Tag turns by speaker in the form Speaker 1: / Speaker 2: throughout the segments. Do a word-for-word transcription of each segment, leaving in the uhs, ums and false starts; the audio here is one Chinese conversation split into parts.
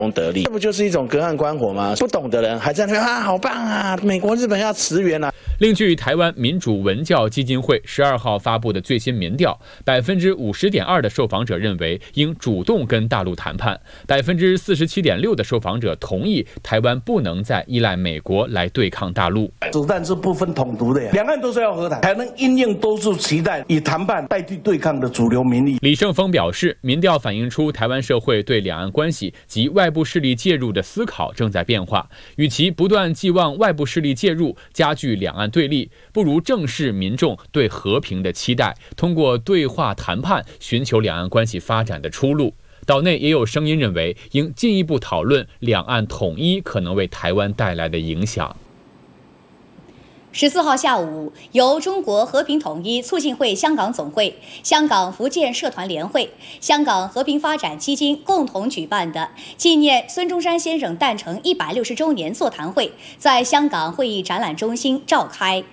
Speaker 1: 得利，这不就是一种隔岸观火吗？不懂的人还在那边啊，好棒啊！美国、日本要驰援啊！
Speaker 2: 另据台湾民主文教基金会十二号发布的最新民调，百分之五十点二的受访者认为应主动跟大陆谈判，百分之四十七点六的受访者同意台湾不能再依赖美国来对抗大陆。
Speaker 3: 子弹是不分统独的，两岸都是要和谈，才能因应多数期待，以谈判代替对抗的主流民意。
Speaker 2: 李胜峰表示，民调反映出台湾社会对两岸关系及外部势力介入的思考正在变化，与其不断寄望外部势力介入加剧两岸对立，不如正视民众对和平的期待，通过对话谈判寻求两岸关系发展的出路。岛内也有声音认为，应进一步讨论两岸统一可能为台湾带来的影响。
Speaker 4: 十四号下午，由中国和平统一促进会香港总会、香港福建社团联会、香港和平发展基金共同举办的纪念孙中山先生诞辰一百六十周年座谈会，在香港会议展览中心召开。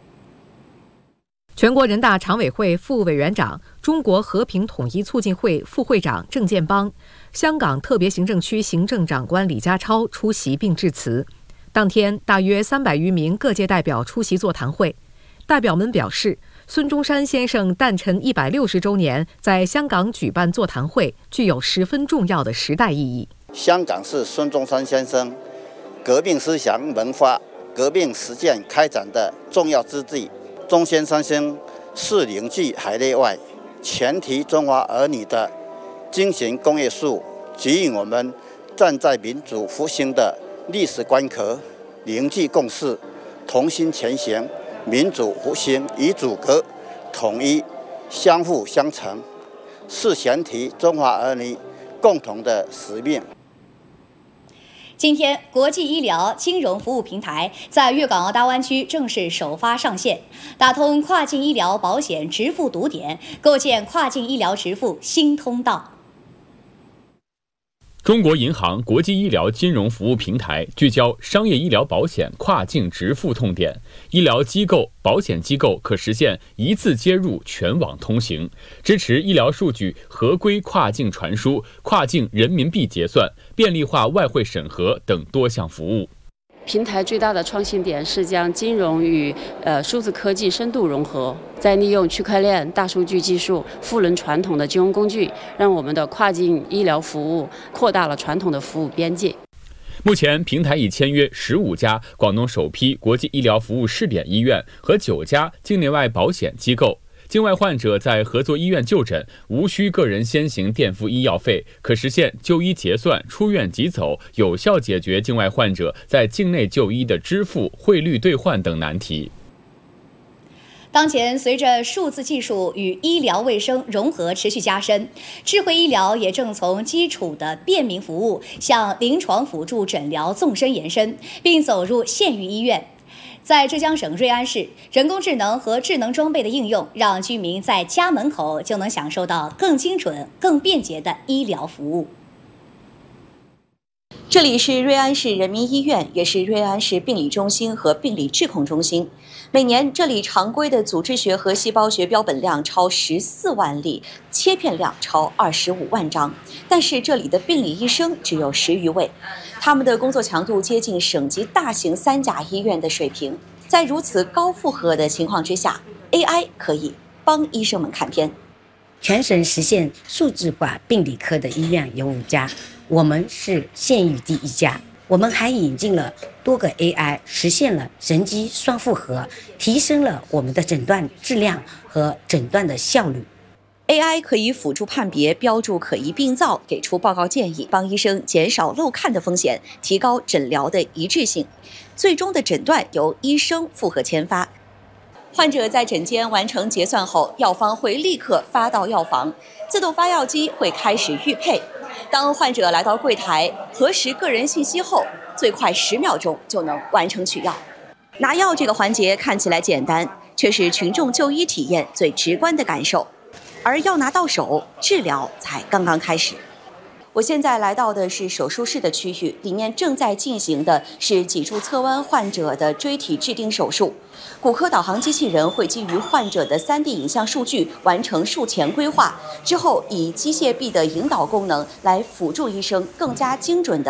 Speaker 5: 全国人大常委会副委员长、中国和平统一促进会副会长郑建邦、香港特别行政区行政长官李家超出席并致辞。当天，大约三百余名各界代表出席座谈会。代表们表示，孙中山先生诞辰一百六十周年在香港举办座谈会，具有十分重要的时代意义。
Speaker 6: 香港是孙中山先生革命思想文化、革命实践开展的重要之地。钟先生先是凝聚海内外全体中华儿女的精神工业树，指引我们站在民主复兴的历史关口，凝聚共识，同心前行。民主复兴与祖国统一相辅相成，是全体中华儿女共同的使命。
Speaker 4: 今天，国际医疗金融服务平台在粤港澳大湾区正式首发上线，打通跨境医疗保险直付堵点，构建跨境医疗直付新通道。
Speaker 2: 中国银行国际医疗金融服务平台聚焦商业医疗保险跨境直付痛点，医疗机构、保险机构可实现一次接入、全网通行，支持医疗数据合规跨境传输、跨境人民币结算、便利化外汇审核等多项服务。
Speaker 7: 平台最大的创新点是将金融与呃数字科技深度融合，再利用区块链、大数据技术赋能传统的金融工具，让我们的跨境医疗服务扩大了传统的服务边界。
Speaker 2: 目前，平台已签约十五家广东首批国际医疗服务试点医院和九家境内外保险机构。境外患者在合作医院就诊，无需个人先行垫付医药费，可实现就医结算、出院即走，有效解决境外患者在境内就医的支付、汇率兑换等难题。
Speaker 4: 当前，随着数字技术与医疗卫生融合持续加深，智慧医疗也正从基础的便民服务向临床辅助诊疗纵深延伸，并走入县域医院。在浙江省瑞安市，人工智能和智能装备的应用，让居民在家门口就能享受到更精准、更便捷的医疗服务。
Speaker 8: 这里是瑞安市人民医院，也是瑞安市病理中心和病理质控中心。每年这里常规的组织学和细胞学标本量超十四万例，切片量超二十五万张。但是这里的病理医生只有十余位，他们的工作强度接近省级大型三甲医院的水平。在如此高负荷的情况之下 ，A I 可以帮医生们看片。
Speaker 9: 全省实现数字化病理科的医院有五家，我们是县域第一家。我们还引进了多个 A I， 实现了人机双复合，提升了我们的诊断质量和诊断的效率。
Speaker 8: A I 可以辅助判别、标注可疑病灶，给出报告建议，帮医生减少漏看的风险，提高诊疗的一致性。最终的诊断由医生复核签发。患者在诊间完成结算后，药方会立刻发到药房，自动发药机会开始预配。当患者来到柜台核实个人信息后，最快十秒钟就能完成取药。拿药这个环节看起来简单，却是群众就医体验最直观的感受。而药拿到手，治疗才刚刚开始。我现在来到的是手术室的区域，里面正在进行的是脊柱侧弯患者的椎体置钉手术。骨科导航机器人会基于患者的 三 D 影像数据完成术前规划，之后以机械臂的引导功能来辅助医生更加精准地